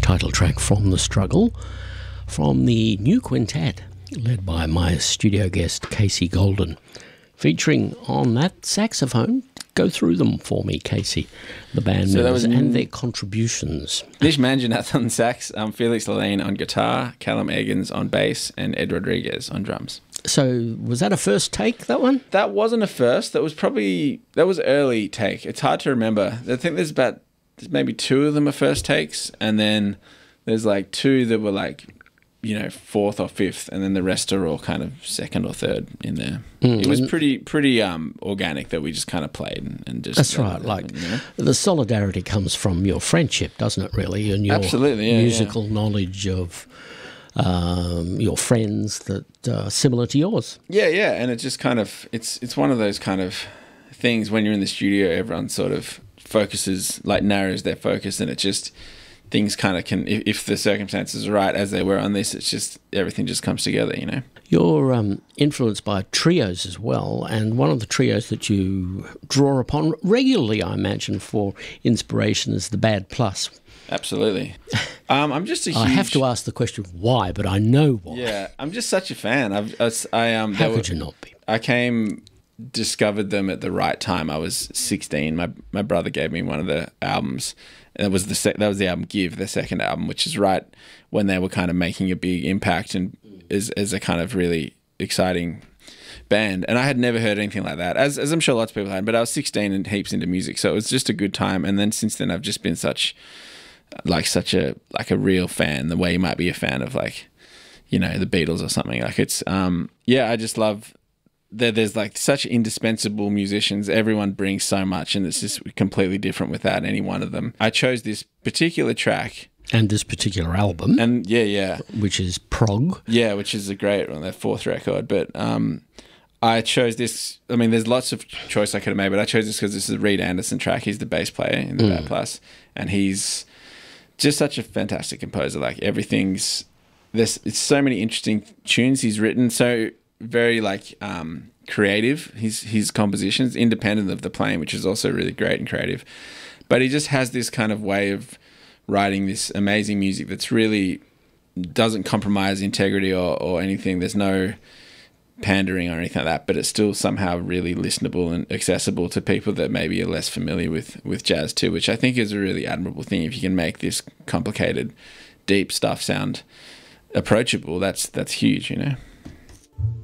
title track from The Struggle, from the new quintet led by my studio guest Casey Golden, featuring on that saxophone. Go through them for me, Casey, the band members and their contributions. Nish Manjanath on sax, Felix Lalane on guitar, Callum Eggins on bass, and Ed Rodriguez on drums. So was that a first take, that one? That wasn't a first. That was early take. It's hard to remember. I think there's maybe two of them are first takes, and then there's like two that were like, fourth or fifth, and then the rest are all kind of second or third in there. It was pretty organic that we just kind of played and just. That's right. The solidarity comes from your friendship, doesn't it? Really, and your musical knowledge of your friends that are similar to yours. Yeah, and it just kind of it's one of those kind of things when you're in the studio, everyone sort of focuses, narrows their focus, and it just. Things kind of can, if the circumstances are right, as they were on this, it's just, everything just comes together, You're influenced by trios as well, and one of the trios that you draw upon regularly, I imagine, for inspiration is the Bad Plus. Absolutely. I'm just a huge... I have to ask the question why, but I know why. Yeah, I'm just such a fan. How could you not be? I discovered them at the right time. I was 16. My brother gave me one of the albums. And that was the album Give, their second album, which is right when they were kind of making a big impact and as a kind of really exciting band. And I had never heard anything like that, as I'm sure lots of people had. But I was 16 and heaps into music, so it was just a good time. And then since then, I've just been such a real fan, the way you might be a fan of the Beatles or something. I just love. There's such indispensable musicians. Everyone brings so much, and it's just completely different without any one of them. I chose this particular track. And this particular album. And yeah. Which is Prog. Yeah, which is a great one, their fourth record. But I chose this. I mean, there's lots of choice I could have made, but I chose this because this is a Reed Anderson track. He's the bass player in the Bad Plus. And he's just such a fantastic composer. It's so many interesting tunes he's written. So very creative, his compositions, independent of the playing, which is also really great and creative. But he just has this kind of way of writing this amazing music that's really doesn't compromise integrity or anything. There's no pandering or anything like that, but it's still somehow really listenable and accessible to people that maybe are less familiar with jazz too, which I think is a really admirable thing. If you can make this complicated, deep stuff sound approachable, that's huge,